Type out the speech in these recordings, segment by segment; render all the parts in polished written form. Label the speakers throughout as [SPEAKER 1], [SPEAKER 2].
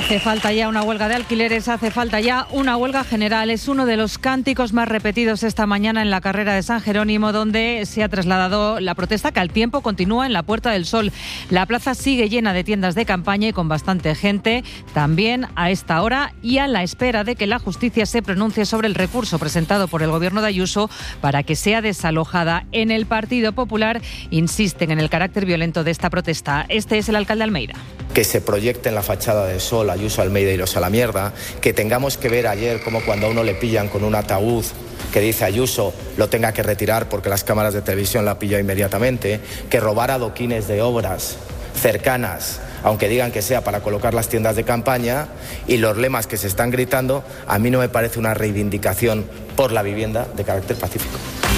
[SPEAKER 1] Hace falta ya una huelga de alquileres, hace falta ya una huelga general. Es uno de los cánticos más repetidos esta mañana en la carrera de San Jerónimo, donde se ha trasladado la protesta que al tiempo continúa en la Puerta del Sol. La plaza sigue llena de tiendas de campaña y con bastante gente, también a esta hora y a la espera de que la justicia se pronuncie sobre el recurso presentado por el gobierno de Ayuso para que sea desalojada. En el Partido Popular insisten en el carácter violento de esta protesta. Este es el alcalde Almeida.
[SPEAKER 2] Que se proyecte en la fachada de Sol, Ayuso, Almeida y los a la mierda, que tengamos que ver ayer como cuando a uno le pillan con un ataúd que dice Ayuso, lo tenga que retirar porque las cámaras de televisión la pillan inmediatamente, que robar adoquines de obras cercanas, aunque digan que sea para colocar las tiendas de campaña, y los lemas que se están gritando, a mí no me parece una reivindicación por la vivienda de carácter pacífico.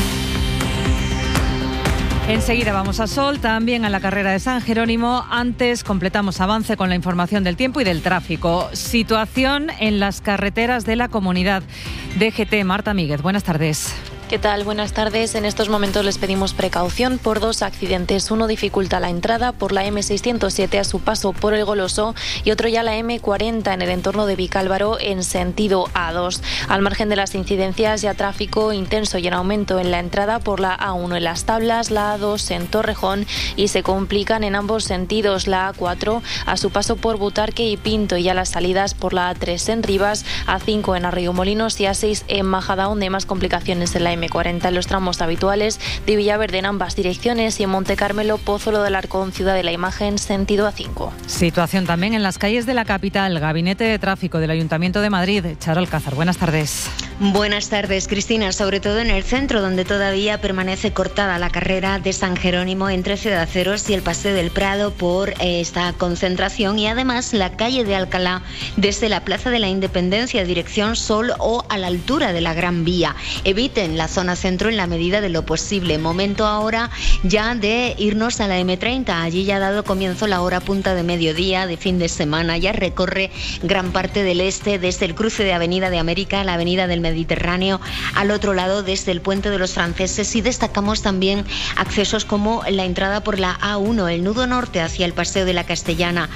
[SPEAKER 1] Enseguida vamos a Sol, también a la carrera de San Jerónimo. Antes completamos avance con la información del tiempo y del tráfico. Situación en las carreteras de la comunidad. DGT, Marta Míguez, buenas tardes.
[SPEAKER 3] ¿Qué tal? Buenas tardes. En estos momentos les pedimos precaución por dos accidentes. Uno dificulta la entrada por la M607 a su paso por el Goloso y otro ya la M40 en el entorno de Vicálvaro en sentido A2. Al margen de las incidencias, ya tráfico intenso y en aumento en la entrada por la A1 en Las Tablas, la A2 en Torrejón y se complican en ambos sentidos. La A4 a su paso por Butarque y Pinto y ya las salidas por la A3 en Rivas, A5 en Arroyomolinos y A6 en Majadahonda. Más complicaciones en la M40 en los tramos habituales de Villaverde en ambas direcciones y en Monte Carmelo, Pozuelo del Arcón, Ciudad de la Imagen, sentido A5.
[SPEAKER 1] Situación también en las calles de la capital. Gabinete de Tráfico del Ayuntamiento de Madrid. Charo Alcázar, buenas tardes.
[SPEAKER 4] Buenas tardes, Cristina. Sobre todo en el centro, donde todavía permanece cortada la carrera de San Jerónimo entre Ciudadaceros y el Paseo del Prado por esta concentración, y además la calle de Alcalá desde la Plaza de la Independencia dirección Sol o a la altura de la Gran Vía. Eviten la zona centro en la medida de lo posible. Momento ahora ya de irnos a la M30. Allí ya ha dado comienzo la hora punta de mediodía de fin de semana. Ya recorre gran parte del este desde el cruce de Avenida de América a la Avenida del Mediterráneo, al otro lado desde el Puente de los Franceses, y destacamos también accesos como la entrada por la A1, el nudo norte hacia el Paseo de la Castellana,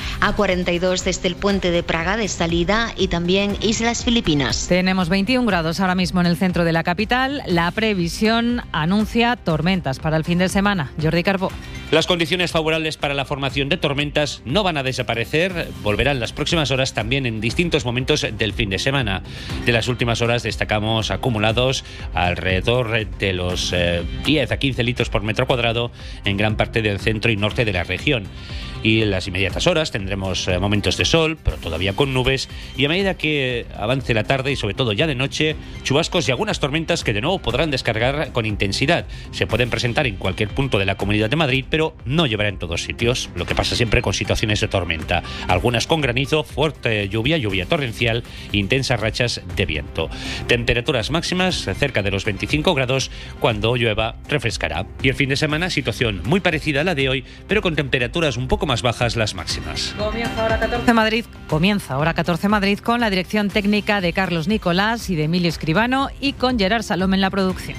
[SPEAKER 4] A42 desde el Puente de Praga de salida y también Islas Filipinas.
[SPEAKER 1] Tenemos 21 grados ahora mismo en el centro de la capital. La previsión anuncia tormentas para el fin de semana. Jordi Carbó.
[SPEAKER 5] Las condiciones favorables para la formación de tormentas no van a desaparecer, volverán las próximas horas también en distintos momentos del fin de semana. De las últimas horas destacamos acumulados alrededor de los 10 a 15 litros por metro cuadrado en gran parte del centro y norte de la región. Y en las inmediatas horas tendremos momentos de sol, pero todavía con nubes, y a medida que avance la tarde y sobre todo ya de noche, chubascos y algunas tormentas que de nuevo podrán descargar con intensidad. Se pueden presentar en cualquier punto de la Comunidad de Madrid, pero no llevará en todos sitios, lo que pasa siempre con situaciones de tormenta. Algunas con granizo, fuerte lluvia torrencial e intensas rachas de viento. Temperaturas máximas cerca de los 25 grados, cuando llueva refrescará. Y el fin de semana, situación muy parecida a la de hoy, pero con temperaturas un poco más bajas las máximas.
[SPEAKER 1] Comienza ahora 14 Madrid con la dirección técnica de Carlos Nicolás y de Emilio Escribano y con Gerard Salom en la producción.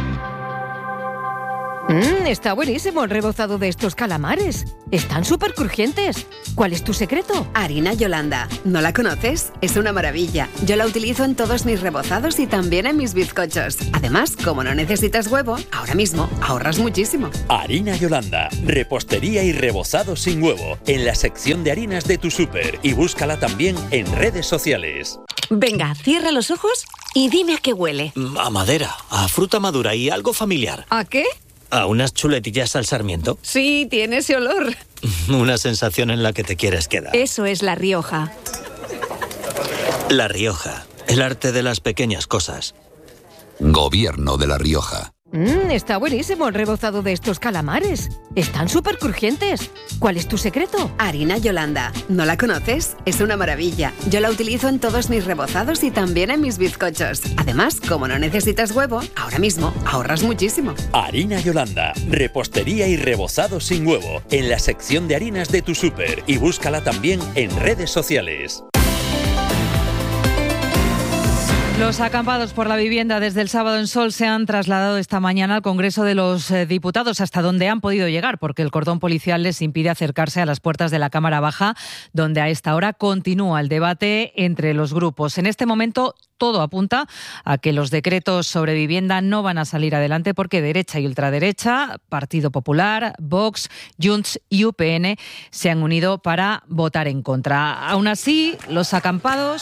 [SPEAKER 6] Está buenísimo el rebozado de estos calamares. Están súper crujientes. ¿Cuál es tu secreto?
[SPEAKER 7] Harina Yolanda. ¿No la conoces? Es una maravilla. Yo la utilizo en todos mis rebozados y también en mis bizcochos. Además, como no necesitas huevo, ahora mismo ahorras muchísimo.
[SPEAKER 8] Harina Yolanda. Repostería y rebozado sin huevo. En la sección de harinas de tu súper. Y búscala también en redes sociales.
[SPEAKER 9] Venga, cierra los ojos y dime a qué huele.
[SPEAKER 10] A madera, a fruta madura y algo familiar.
[SPEAKER 6] ¿A qué?
[SPEAKER 10] ¿A unas chuletillas al sarmiento?
[SPEAKER 6] Sí, tiene ese olor.
[SPEAKER 10] Una sensación en la que te quieres quedar.
[SPEAKER 9] Eso es La Rioja.
[SPEAKER 10] La Rioja, el arte de las pequeñas cosas.
[SPEAKER 11] Gobierno de La Rioja.
[SPEAKER 6] Está buenísimo el rebozado de estos calamares. Están súper crujientes. ¿Cuál es tu secreto?
[SPEAKER 7] Harina Yolanda. ¿No la conoces? Es una maravilla. Yo la utilizo en todos mis rebozados y también en mis bizcochos. Además, como no necesitas huevo, ahora mismo ahorras muchísimo.
[SPEAKER 8] Harina Yolanda. Repostería y rebozado sin huevo. En la sección de harinas de tu súper. Y búscala también en redes sociales.
[SPEAKER 1] Los acampados por la vivienda desde el sábado en Sol se han trasladado esta mañana al Congreso de los Diputados, hasta donde han podido llegar, porque el cordón policial les impide acercarse a las puertas de la Cámara Baja, donde a esta hora continúa el debate entre los grupos. En este momento todo apunta a que los decretos sobre vivienda no van a salir adelante porque derecha y ultraderecha, Partido Popular, Vox, Junts y UPN se han unido para votar en contra. Aún así, los acampados...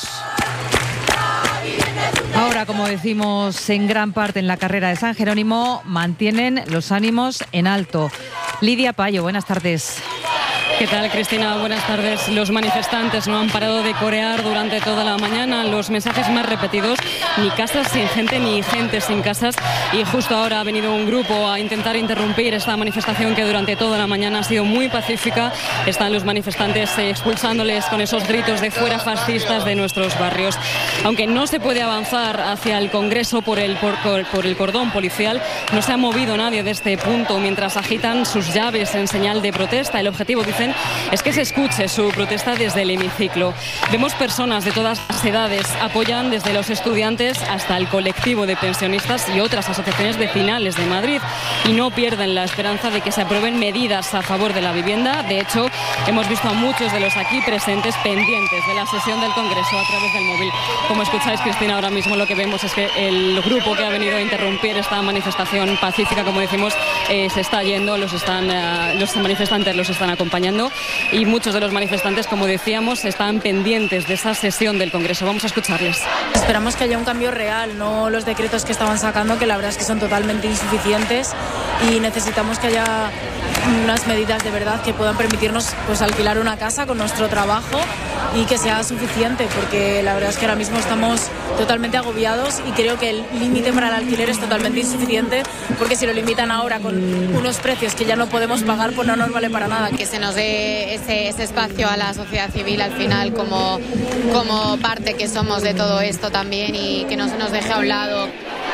[SPEAKER 1] Ahora, como decimos, en gran parte en la carrera de San Jerónimo, mantienen los ánimos en alto. Lidia Payo, buenas tardes.
[SPEAKER 12] ¿Qué tal, Cristina? Buenas tardes. Los manifestantes no han parado de corear durante toda la mañana los mensajes más repetidos: ni casas sin gente, ni gente sin casas. Y justo ahora ha venido un grupo a intentar interrumpir esta manifestación que durante toda la mañana ha sido muy pacífica. Están los manifestantes expulsándoles con esos gritos de fuera fascistas de nuestros barrios. Aunque no se puede avanzar hacia el Congreso por el cordón policial, no se ha movido nadie de este punto mientras agitan sus llaves en señal de protesta. El objetivo, dicen, es que se escuche su protesta desde el hemiciclo. Vemos personas de todas las edades, apoyan desde los estudiantes hasta el colectivo de pensionistas y otras asociaciones vecinales de Madrid, y no pierden la esperanza de que se aprueben medidas a favor de la vivienda. De hecho, hemos visto a muchos de los aquí presentes pendientes de la sesión del Congreso a través del móvil. Como escucháis, Cristina, ahora mismo lo que vemos es que el grupo que ha venido a interrumpir esta manifestación pacífica, como decimos, se está yendo, los manifestantes los están acompañando, y muchos de los manifestantes, como decíamos, están pendientes de esa sesión del Congreso. Vamos a escucharles.
[SPEAKER 13] Esperamos que haya un cambio real, no los decretos que estaban sacando, que la verdad es que son totalmente insuficientes, y necesitamos que haya unas medidas de verdad que puedan permitirnos pues alquilar una casa con nuestro trabajo y que sea suficiente, porque la verdad es que ahora mismo estamos totalmente agobiados y creo que el límite para el alquiler es totalmente insuficiente, porque si lo limitan ahora con unos precios que ya no podemos pagar, pues no nos vale para nada.
[SPEAKER 14] Que se nos dé ese espacio a la sociedad civil al final como parte que somos de todo esto también, y que no se nos deje a un lado.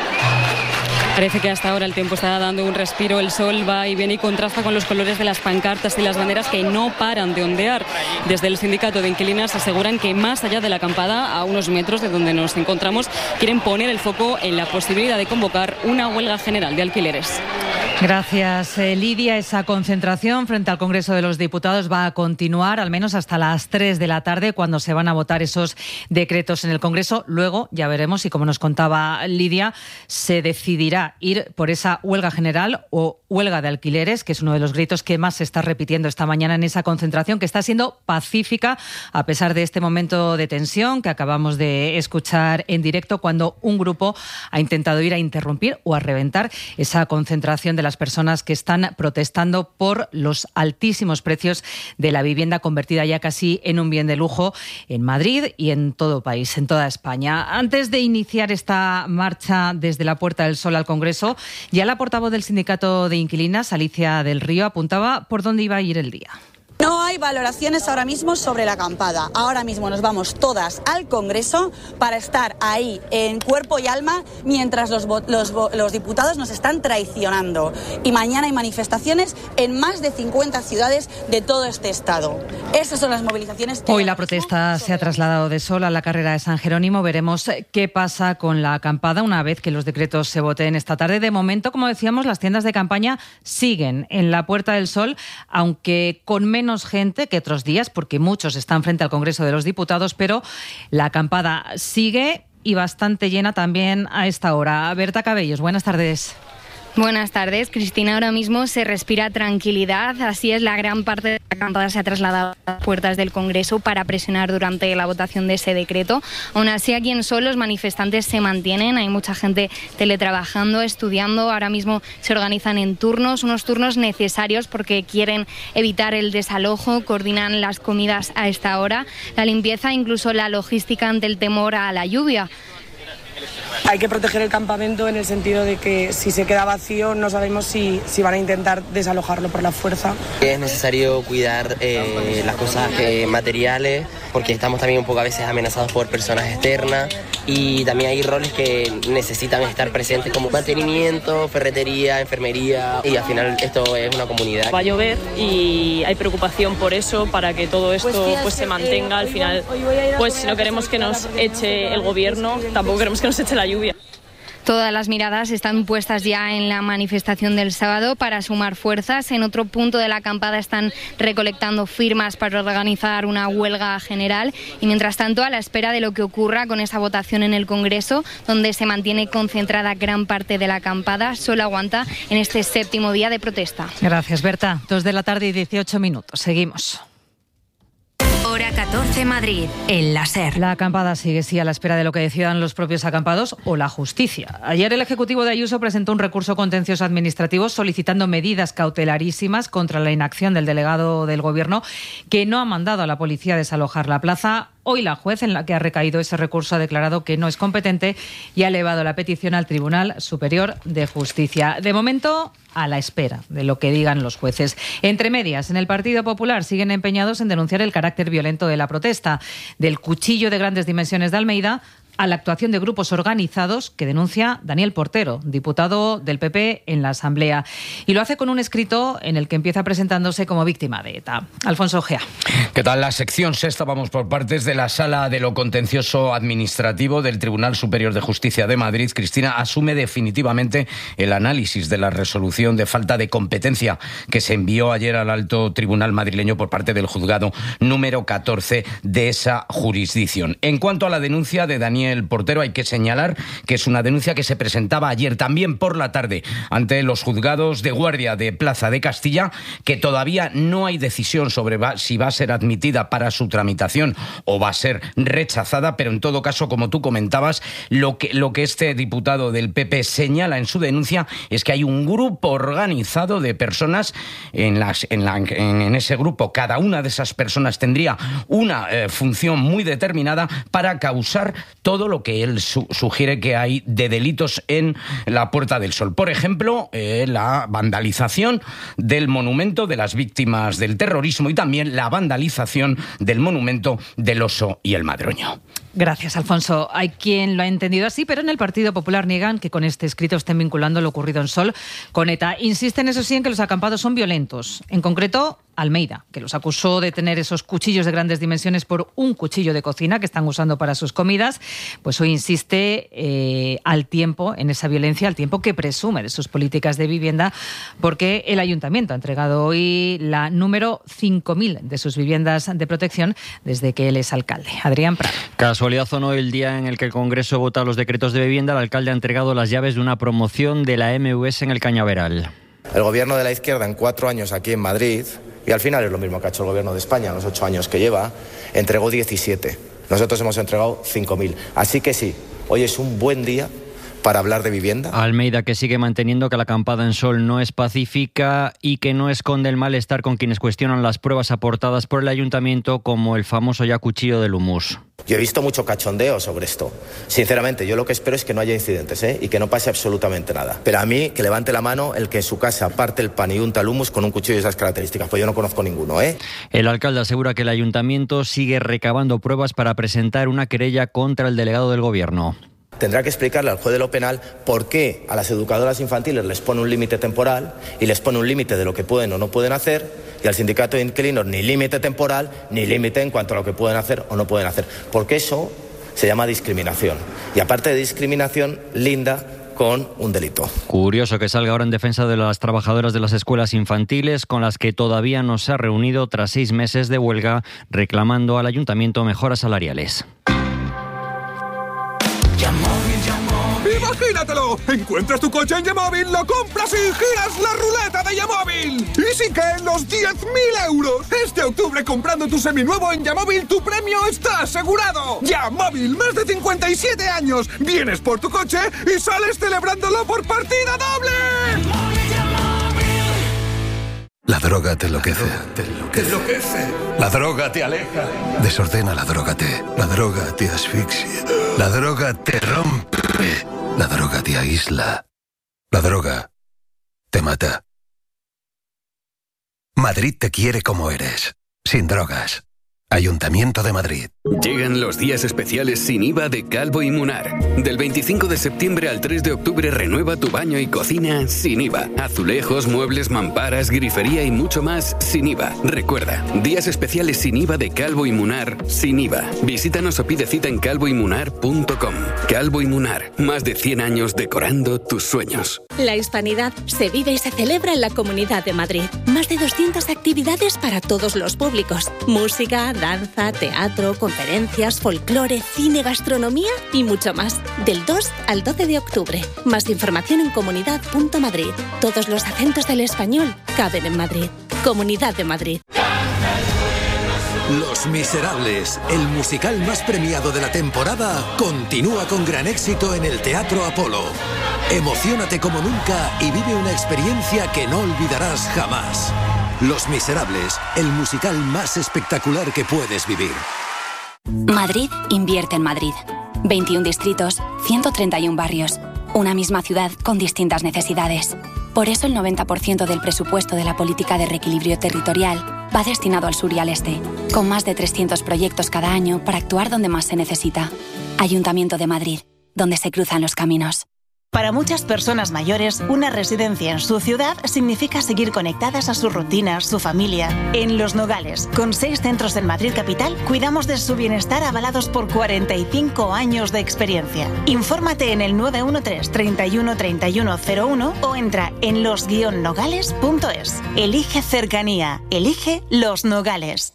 [SPEAKER 12] Parece que hasta ahora el tiempo está dando un respiro, el sol va y viene y contrasta con los colores de las pancartas y las banderas que no paran de ondear. Desde el sindicato de inquilinas aseguran que más allá de la acampada, a unos metros de donde nos encontramos, quieren poner el foco en la posibilidad de convocar una huelga general de alquileres.
[SPEAKER 1] Gracias, Lidia. Esa concentración frente al Congreso de los Diputados va a continuar al menos hasta las 3 de la tarde, cuando se van a votar esos decretos en el Congreso. Luego ya veremos, y como nos contaba Lidia, se decidirá ir por esa huelga general o huelga de alquileres, que es uno de los gritos que más se está repitiendo esta mañana en esa concentración, que está siendo pacífica a pesar de este momento de tensión que acabamos de escuchar en directo, cuando un grupo ha intentado ir a interrumpir o a reventar esa concentración de las personas que están protestando por los altísimos precios de la vivienda, convertida ya casi en un bien de lujo en Madrid y en todo el país, en toda España. Antes de iniciar esta marcha desde la Puerta del Sol al Congreso, ya la portavoz del sindicato de inquilinas, Alicia del Río, apuntaba por dónde iba a ir el día.
[SPEAKER 15] No hay valoraciones ahora mismo sobre la acampada. Ahora mismo nos vamos todas al Congreso para estar ahí en cuerpo y alma, mientras los diputados nos están traicionando. Y mañana hay manifestaciones en más de 50 ciudades de todo este estado. Esas son las movilizaciones que...
[SPEAKER 1] Hoy la protesta se ha trasladado de Sol a la carrera de San Jerónimo. Veremos qué pasa con la acampada una vez que los decretos se voten esta tarde. De momento, como decíamos, las tiendas de campaña siguen en la Puerta del Sol, aunque con menos gente que otros días, porque muchos están frente al Congreso de los Diputados, pero la acampada sigue y bastante llena también a esta hora. Berta Cabellos, buenas tardes.
[SPEAKER 16] Buenas tardes, Cristina. Ahora mismo se respira tranquilidad. Así es, la gran parte de la acampada se ha trasladado a las puertas del Congreso para presionar durante la votación de ese decreto. Aún así, aquí en Sol los manifestantes se mantienen. Hay mucha gente teletrabajando, estudiando. Ahora mismo se organizan en turnos, unos turnos necesarios porque quieren evitar el desalojo. Coordinan las comidas a esta hora, la limpieza, incluso la logística ante el temor a la lluvia.
[SPEAKER 17] Hay que proteger el campamento en el sentido de que si se queda vacío no sabemos si van a intentar desalojarlo por la fuerza.
[SPEAKER 18] Es necesario cuidar las cosas materiales porque estamos también un poco a veces amenazados por personas externas y también hay roles que necesitan estar presentes como mantenimiento, ferretería, enfermería y al final esto es una comunidad.
[SPEAKER 19] Va a llover y hay preocupación por eso, para que todo esto pues se mantenga. Al final, pues si no queremos que nos eche el gobierno, tampoco queremos que nos eche la lluvia.
[SPEAKER 16] Todas las miradas están puestas ya en la manifestación del sábado para sumar fuerzas. En otro punto de la acampada están recolectando firmas para organizar una huelga general y mientras tanto a la espera de lo que ocurra con esa votación en el Congreso, donde se mantiene concentrada gran parte de la acampada, solo aguanta en este 7º día de protesta.
[SPEAKER 1] Gracias, Berta. 2:18 p.m. Seguimos.
[SPEAKER 9] Hora 14 Madrid, el láser.
[SPEAKER 1] La acampada sigue a la espera de lo que decidan los propios acampados o la justicia. Ayer el Ejecutivo de Ayuso presentó un recurso contencioso administrativo solicitando medidas cautelarísimas contra la inacción del delegado del Gobierno que no ha mandado a la policía a desalojar la plaza. Hoy la juez en la que ha recaído ese recurso ha declarado que no es competente y ha elevado la petición al Tribunal Superior de Justicia. De momento, a la espera de lo que digan los jueces. Entre medias, en el Partido Popular siguen empeñados en denunciar el carácter violento de la protesta, del cuchillo de grandes dimensiones de Almeida a la actuación de grupos organizados que denuncia Daniel Portero, diputado del PP en la Asamblea. Y lo hace con un escrito en el que empieza presentándose como víctima de ETA. Alfonso Gea.
[SPEAKER 20] ¿Qué tal? La sección sexta, vamos por partes, de la Sala de lo Contencioso Administrativo del Tribunal Superior de Justicia de Madrid. Cristina asume definitivamente el análisis de la resolución de falta de competencia que se envió ayer al Alto Tribunal madrileño por parte del juzgado número 14 de esa jurisdicción. En cuanto a la denuncia de Daniel Portero, hay que señalar que es una denuncia que se presentaba ayer también por la tarde ante los juzgados de guardia de Plaza de Castilla, que todavía no hay decisión sobre si va a ser admitida para su tramitación o va a ser rechazada, pero en todo caso, como tú comentabas, lo que este diputado del PP señala en su denuncia es que hay un grupo organizado de personas en ese grupo. Cada una de esas personas tendría una función muy determinada para causar todo lo que él sugiere que hay de delitos en la Puerta del Sol. Por ejemplo, la vandalización del monumento de las víctimas del terrorismo y también la vandalización del monumento del Oso y el Madroño.
[SPEAKER 1] Gracias, Alfonso. Hay quien lo ha entendido así, pero en el Partido Popular niegan que con este escrito estén vinculando lo ocurrido en Sol con ETA. Insisten, eso sí, en que los acampados son violentos. En concreto, Almeida, que los acusó de tener esos cuchillos de grandes dimensiones por un cuchillo de cocina que están usando para sus comidas, pues hoy insiste al tiempo en esa violencia, al tiempo que presume de sus políticas de vivienda, porque el Ayuntamiento ha entregado hoy la número 5.000 de sus viviendas de protección desde que él es alcalde. Adrián Prado.
[SPEAKER 21] Casualidad o no, el día en el que el Congreso vota los decretos de vivienda, el alcalde ha entregado las llaves de una promoción de la MVS en el Cañaveral.
[SPEAKER 2] El gobierno de la izquierda en 4 años aquí en Madrid, y al final es lo mismo que ha hecho el gobierno de España en los 8 años que lleva, entregó 17. Nosotros hemos entregado 5.000. Así que sí, hoy es un buen día para hablar de vivienda.
[SPEAKER 21] Almeida, que sigue manteniendo que la acampada en Sol no es pacífica y que no esconde el malestar con quienes cuestionan las pruebas aportadas por el ayuntamiento, como el famoso ya cuchillo del hummus.
[SPEAKER 2] Yo he visto mucho cachondeo sobre esto. Sinceramente, yo lo que espero es que no haya incidentes, y que no pase absolutamente nada. Pero a mí, que levante la mano el que en su casa parte el pan y unta el hummus con un cuchillo de esas características, pues yo no conozco ninguno,
[SPEAKER 21] El alcalde asegura que el ayuntamiento sigue recabando pruebas para presentar una querella contra el delegado del gobierno.
[SPEAKER 2] Tendrá que explicarle al juez de lo penal por qué a las educadoras infantiles les pone un límite temporal y les pone un límite de lo que pueden o no pueden hacer, y al sindicato de inquilinos ni límite temporal ni límite en cuanto a lo que pueden hacer o no pueden hacer, porque eso se llama discriminación, y aparte de discriminación linda con un delito.
[SPEAKER 21] Curioso que salga ahora en defensa de las trabajadoras de las escuelas infantiles, con las que todavía no se ha reunido tras 6 meses de huelga, reclamando al ayuntamiento mejoras salariales.
[SPEAKER 22] ¡Imagínatelo! Encuentras tu coche en Yamóvil, lo compras y giras la ruleta de Yamóvil. ¡Y sí que en los 10.000 euros! Este octubre, comprando tu seminuevo en Yamóvil, tu premio está asegurado. Yamóvil, más de 57 años. Vienes por tu coche y sales celebrándolo por partida doble.
[SPEAKER 23] La droga te enloquece.
[SPEAKER 22] ¿Te enloquece?
[SPEAKER 23] La droga te aleja. Desordena la droga La droga te asfixia. La droga te rompe. La droga te aísla. La droga te mata. Madrid te quiere como eres, sin drogas. Ayuntamiento de Madrid.
[SPEAKER 3] Llegan los días especiales sin IVA de Calvo y Munar. Del 25 de septiembre al 3 de octubre renueva tu baño y cocina sin IVA. Azulejos, muebles, mamparas, grifería y mucho más sin IVA. Recuerda, días especiales sin IVA de Calvo y Munar sin IVA. Visítanos o pide cita en calvoymunar.com. Calvo y Munar, más de 100 años decorando tus sueños.
[SPEAKER 4] La hispanidad se vive y se celebra en la Comunidad de Madrid. Más de 200 actividades para todos los públicos. Música, danza, teatro, conferencias, folclore, cine, gastronomía y mucho más. Del 2 al 12 de octubre. Más información en comunidad.madrid. Todos los acentos del español caben en Madrid. Comunidad de Madrid.
[SPEAKER 5] Los Miserables, el musical más premiado de la temporada, continúa con gran éxito en el Teatro Apolo. Emociónate como nunca y vive una experiencia que no olvidarás jamás. Los Miserables, el musical más espectacular que puedes vivir.
[SPEAKER 24] Madrid invierte en Madrid. 21 distritos, 131 barrios. Una misma ciudad con distintas necesidades. Por eso el 90% del presupuesto de la política de reequilibrio territorial va destinado al sur y al este, con más de 300 proyectos cada año para actuar donde más se necesita. Ayuntamiento de Madrid, donde se cruzan los caminos.
[SPEAKER 25] Para muchas personas mayores, una residencia en su ciudad significa seguir conectadas a sus rutinas, su familia. En Los Nogales, con 6 centros en Madrid capital, cuidamos de su bienestar avalados por 45 años de experiencia. Infórmate en el 913 31 3101 o entra en los-nogales.es. Elige cercanía, elige Los Nogales.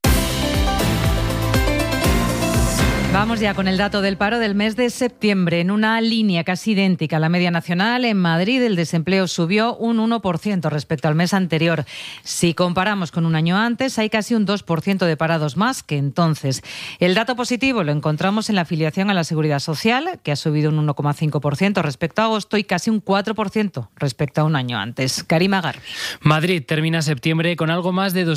[SPEAKER 1] Vamos ya con el dato del paro del mes de septiembre. En una línea casi idéntica a la media nacional, en Madrid el desempleo subió un 1% respecto al mes anterior. Si comparamos con un año antes, hay casi un 2% de parados más que entonces. El dato positivo lo encontramos en la afiliación a la Seguridad Social, que ha subido un 1,5% respecto a agosto y casi un 4% respecto a un año antes. Karima Garbi.
[SPEAKER 26] Madrid termina septiembre con algo más de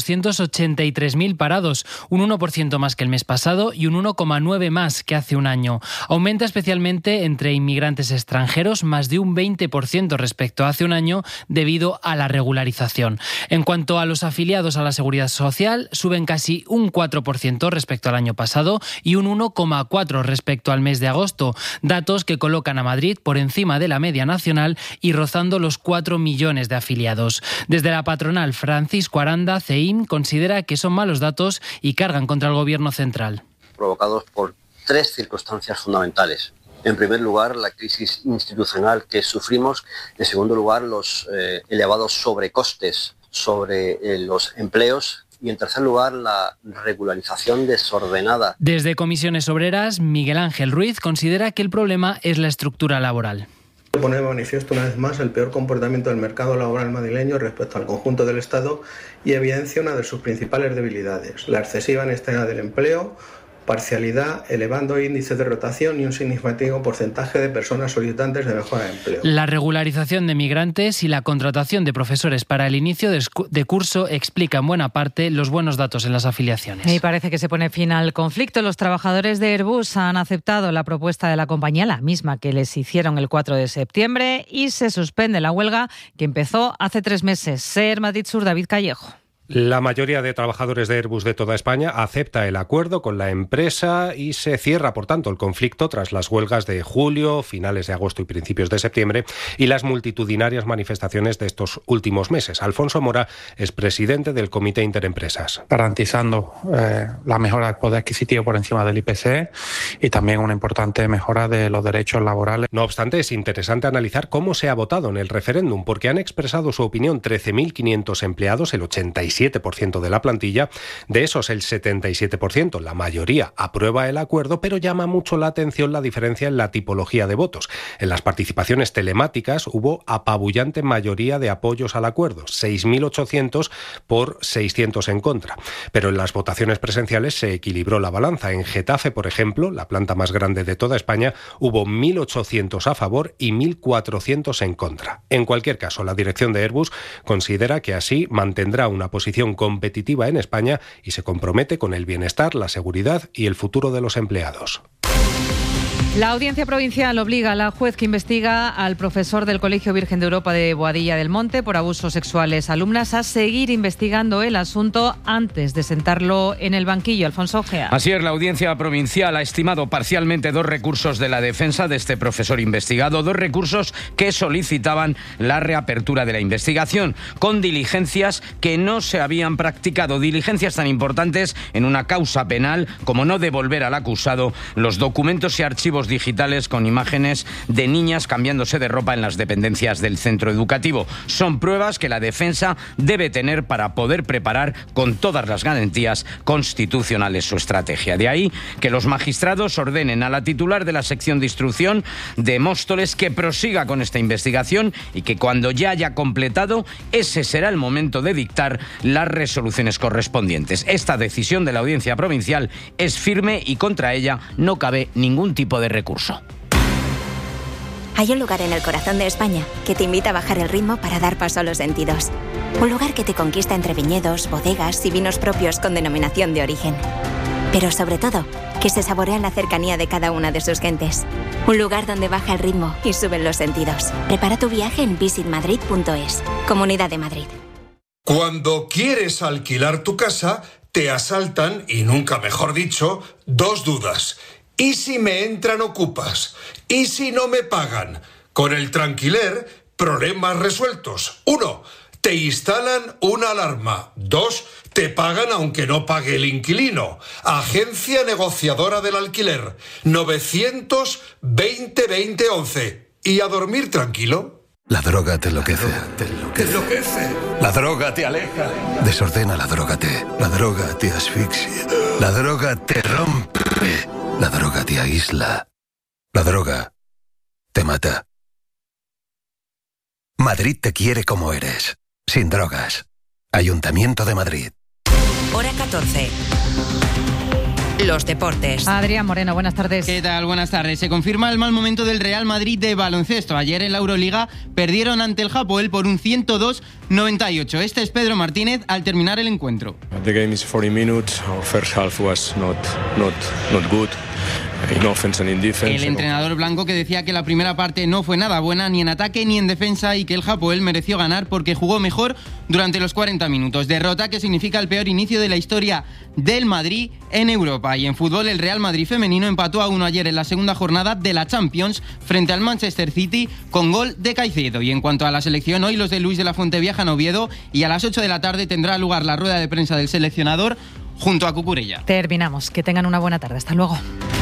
[SPEAKER 26] 283.000 parados, un 1% más que el mes pasado y un 1,9% más que hace un año. Aumenta especialmente entre inmigrantes extranjeros, más de un 20% respecto a hace un año, debido a la regularización. En cuanto a los afiliados a la Seguridad Social, suben casi un 4% respecto al año pasado y un 1,4% respecto al mes de agosto, datos que colocan a Madrid por encima de la media nacional y rozando los 4 millones de afiliados. Desde la patronal Francisco Aranda, CEIM, considera que son malos datos y cargan contra el gobierno central.
[SPEAKER 27] Provocados por 3 circunstancias fundamentales. En primer lugar, la crisis institucional que sufrimos. En segundo lugar, los elevados sobrecostes sobre los empleos. Y en tercer lugar, la regularización desordenada.
[SPEAKER 26] Desde Comisiones Obreras, Miguel Ángel Ruiz considera que el problema es la estructura laboral.
[SPEAKER 28] Pone de manifiesto una vez más el peor comportamiento del mercado laboral madrileño respecto al conjunto del Estado y evidencia una de sus principales debilidades, la excesiva inestabilidad del empleo, parcialidad, elevando índices de rotación y un significativo porcentaje de personas solicitantes de mejora de empleo.
[SPEAKER 26] La regularización de migrantes y la contratación de profesores para el inicio de curso explica en buena parte los buenos datos en las afiliaciones.
[SPEAKER 1] Y parece que se pone fin al conflicto. Los trabajadores de Airbus han aceptado la propuesta de la compañía, la misma que les hicieron el 4 de septiembre, y se suspende la huelga que empezó hace 3 meses. Ser Madrid Sur, David Callejo.
[SPEAKER 29] La mayoría de trabajadores de Airbus de toda España acepta el acuerdo con la empresa y se cierra, por tanto, el conflicto tras las huelgas de julio, finales de agosto y principios de septiembre y las multitudinarias manifestaciones de estos últimos meses. Alfonso Mora es presidente del Comité Interempresas.
[SPEAKER 30] Garantizando la mejora del poder adquisitivo por encima del IPC y también una importante mejora de los derechos laborales.
[SPEAKER 29] No obstante, es interesante analizar cómo se ha votado en el referéndum, porque han expresado su opinión 13.500 empleados, el 87% de la plantilla. De esos, el 77%, la mayoría, aprueba el acuerdo, pero llama mucho la atención la diferencia en la tipología de votos. En las participaciones telemáticas hubo apabullante mayoría de apoyos al acuerdo, 6.800 por 600 en contra. Pero en las votaciones presenciales se equilibró la balanza. En Getafe, por ejemplo, la planta más grande de toda España, hubo 1.800 a favor y 1.400 en contra. En cualquier caso, la dirección de Airbus considera que así mantendrá una posición competitiva en España y se compromete con el bienestar, la seguridad y el futuro de los empleados.
[SPEAKER 1] La Audiencia Provincial obliga a la juez que investiga al profesor del Colegio Virgen de Europa de Boadilla del Monte por abusos sexuales a alumnas a seguir investigando el asunto antes de sentarlo en el banquillo. Alfonso Ojea.
[SPEAKER 20] Así es, la Audiencia Provincial ha estimado parcialmente 2 recursos de la defensa de este profesor investigado, 2 recursos que solicitaban la reapertura de la investigación, con diligencias que no se habían practicado, diligencias tan importantes en una causa penal como no devolver al acusado los documentos y archivos digitales con imágenes de niñas cambiándose de ropa en las dependencias del centro educativo. Son pruebas que la defensa debe tener para poder preparar con todas las garantías constitucionales su estrategia. De ahí que los magistrados ordenen a la titular de la sección de instrucción de Móstoles que prosiga con esta investigación y que cuando ya haya completado, ese será el momento de dictar las resoluciones correspondientes. Esta decisión de la Audiencia Provincial es firme y contra ella no cabe ningún tipo de recurso.
[SPEAKER 6] Hay un lugar en el corazón de España que te invita a bajar el ritmo para dar paso a los sentidos. Un lugar que te conquista entre viñedos, bodegas y vinos propios con denominación de origen. Pero sobre todo, que se saborea en la cercanía de cada una de sus gentes. Un lugar donde baja el ritmo y suben los sentidos. Prepara tu viaje en visitmadrid.es. Comunidad de Madrid.
[SPEAKER 7] Cuando quieres alquilar tu casa, te asaltan, y nunca mejor dicho, 2 dudas. ¿Y si me entran ocupas? ¿Y si no me pagan? Con el Tranquiler, problemas resueltos. 1. Te instalan una alarma. 2. Te pagan aunque no pague el inquilino. Agencia negociadora del alquiler. 920-2011. ¿Y a dormir tranquilo?
[SPEAKER 23] La droga te enloquece.
[SPEAKER 7] ¿Te enloquece?
[SPEAKER 23] La droga te aleja. Desordena la drógate. La droga te asfixia. La droga te rompe. La droga te aísla. La droga te mata. Madrid te quiere como eres. Sin drogas. Ayuntamiento de Madrid.
[SPEAKER 9] Hora 14. Los deportes.
[SPEAKER 1] Adrián Moreno, buenas tardes.
[SPEAKER 8] ¿Qué tal? Buenas tardes. Se confirma el mal momento del Real Madrid de baloncesto. Ayer en la Euroliga perdieron ante el Hapoel por un 102-98. Este es Pedro Martínez al terminar el encuentro.
[SPEAKER 10] The game is 40 minutes. Our first half was not good. In offense and in defense.
[SPEAKER 8] El entrenador blanco que decía que la primera parte no fue nada buena ni en ataque ni en defensa y que el Hapoel mereció ganar porque jugó mejor durante los 40 minutos. Derrota que significa el peor inicio de la historia del Madrid en Europa. Y en fútbol el Real Madrid femenino empató a 1 ayer en la segunda jornada de la Champions frente al Manchester City con gol de Caicedo. Y en cuanto a la selección, hoy los de Luis de la Fuente viajan a Oviedo y a las 8 de la tarde tendrá lugar la rueda de prensa del seleccionador junto a Cucurella.
[SPEAKER 1] Terminamos. Que tengan una buena tarde. Hasta luego.